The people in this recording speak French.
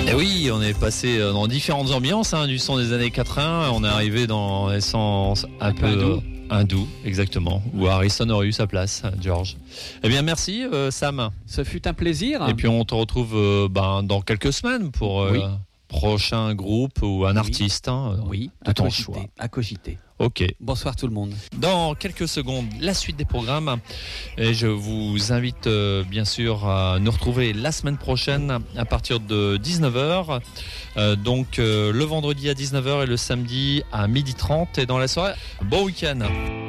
Et oui, on est passé dans différentes ambiances, du son des années 80. On est arrivé dans l'essence un peu hindou, exactement, où Harrison aurait eu sa place, George. Eh bien, merci Sam. Ce fut un plaisir. Et puis on te retrouve dans quelques semaines pour prochain groupe ou un artiste de ton choix. À cogiter. Ok. Bonsoir tout le monde. Dans quelques secondes, la suite des programmes. Et je vous invite bien sûr à nous retrouver la semaine prochaine à partir de 19h. Donc le vendredi à 19h et le samedi à 12h30. Et dans la soirée, bon week-end.